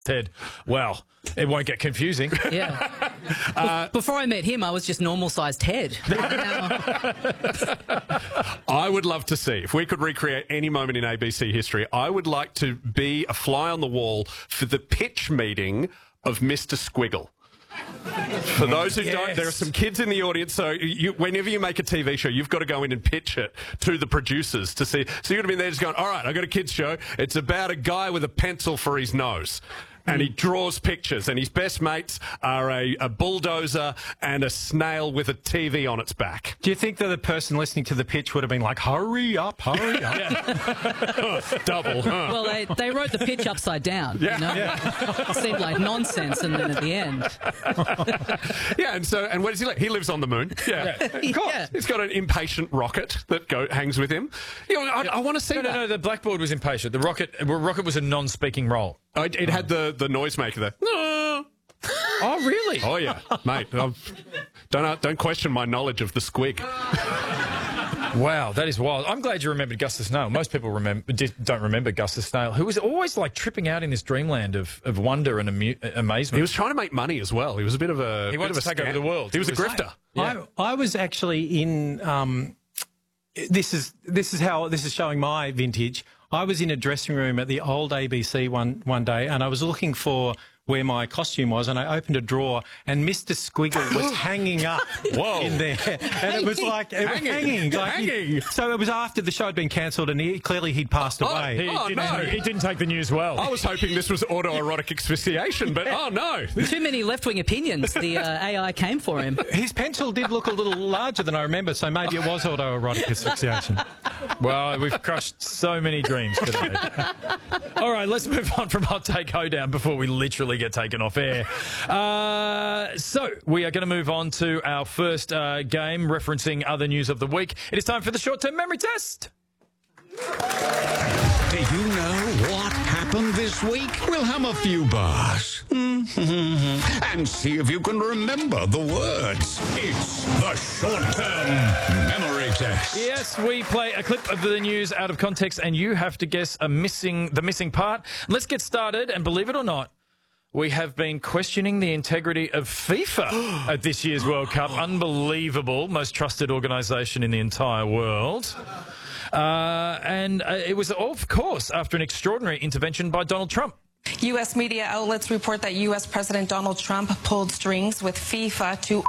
Ted. Well, it won't get confusing. Yeah. Before I met him, I was just normal-sized Ted. I would love to see, if we could recreate any moment in ABC history, I would like to be a fly on the wall for the pitch meeting of Mr. Squiggle. For those who don't, there are some kids in the audience, so whenever you make a TV show, you've got to go in and pitch it to the producers to see. So you're going to be there just going, all right, I've got a kids show. It's about a guy with a pencil for his nose. And he draws pictures, and his best mates are a bulldozer and a snail with a TV on its back. Do you think that the person listening to the pitch would have been like, hurry up, hurry up? Double. Huh? Well, they wrote the pitch upside down. Yeah. You know? It seemed like nonsense, and then at the end. Yeah, and what does he like? He lives on the moon. Yeah. Of course. Yeah. He's got an impatient rocket that hangs with him. You know, I want to see that. No, the blackboard was impatient. The rocket was a non-speaking role. It had the noisemaker there. Oh, really? Oh, yeah. Mate, don't question my knowledge of the squig. Wow, that is wild. I'm glad you remembered Gus the Snail. Most people don't remember Gus the Snail, who was always like tripping out in this dreamland of wonder and amazement. He was trying to make money as well. He was a bit of a... He wanted to take over the world. He was a grifter. Yeah. I was actually in... This is showing my vintage. I was in a dressing room at the old ABC one day, and I was looking for where my costume was, and I opened a drawer, and Mr. Squiggle was hanging up in there. And it was like, it was hanging. So it was after the show had been cancelled, and he'd passed away. He didn't take the news well. I was hoping this was autoerotic asphyxiation, but oh no. Too many left-wing opinions. The AI came for him. His pencil did look a little larger than I remember, so maybe it was autoerotic asphyxiation. Well, we've crushed so many dreams today. All right, let's move on from Hot Take Hoedown before we literally get taken off air. So we are going to move on to our first game referencing other news of the week. It is time for the short-term memory test. Do you know what happened this week? We'll hum a few bars and see if you can remember the words. It's the short-term memory test. Yes, we play a clip of the news out of context, and you have to guess the missing part. Let's get started, and believe it or not, we have been questioning the integrity of FIFA at this year's World Cup. Unbelievable. Most trusted organisation in the entire world. And it was, of course, after an extraordinary intervention by Donald Trump. U.S. media outlets report that U.S. President Donald Trump pulled strings with FIFA to...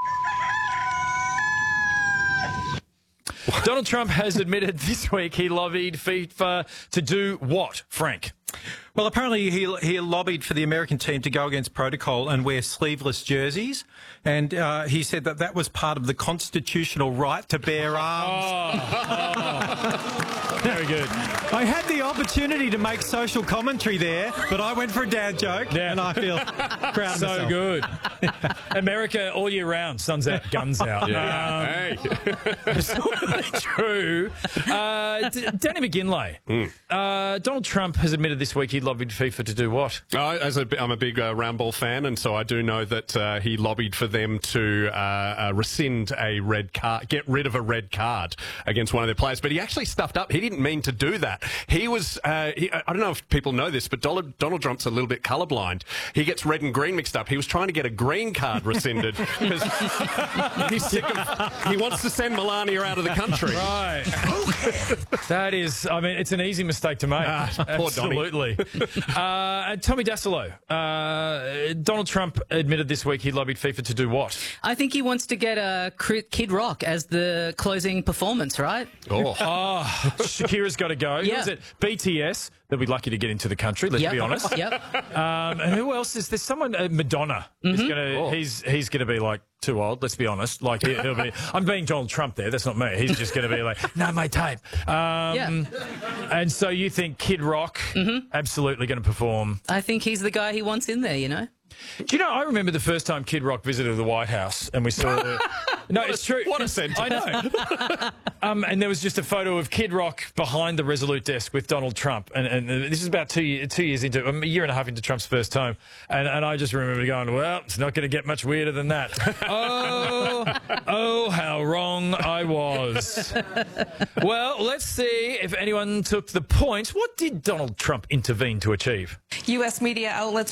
Donald Trump has admitted this week he lobbied FIFA to do what, Frank? Well, apparently he lobbied for the American team to go against protocol and wear sleeveless jerseys, and he said that was part of the constitutional right to bear arms. Very good. I had the opportunity to make social commentary there, but I went for a dad joke, and I feel proud of myself. So good. America all year round, suns out, guns out. Hey. True. Danny McGinlay. Donald Trump has admitted this week he lobbied FIFA to do what? I'm a big round ball fan, and so I do know that he lobbied for them to rescind a red card, get rid of a red card against one of their players. But he actually stuffed up. He didn't mean to do that. He was, I don't know if people know this, but Donald Trump's a little bit colourblind. He gets red and green mixed up. He was trying to get a green card rescinded because he's sick of, he wants to send Melania out of the country. Right. That is, I mean, it's an easy mistake to make. Absolutely. Tommy Dassolo, Donald Trump admitted this week he lobbied FIFA to do what? I think he wants to get Kid Rock as the closing performance, right? Shakira's got to go. Yeah. Who is it? BTS. They'll be lucky to get into the country, let's be honest. Yep. And who else is there? Someone, Madonna. He's gonna be like too old, let's be honest. Like he'll be, I'm being Donald Trump there, that's not me. He's just gonna be like, not my type. And so you think Kid Rock absolutely gonna perform? I think he's the guy he wants in there, you know? Do you know, I remember the first time Kid Rock visited the White House and we saw No, it's true. What a sentence. I know. And there was just a photo of Kid Rock behind the Resolute desk with Donald Trump. And this is about 2 years into, a year and a half into Trump's first term. And I just remember going, well, it's not going to get much weirder than that. Oh, how wrong I was. Well, let's see if anyone took the point. What did Donald Trump intervene to achieve? U.S. media outlets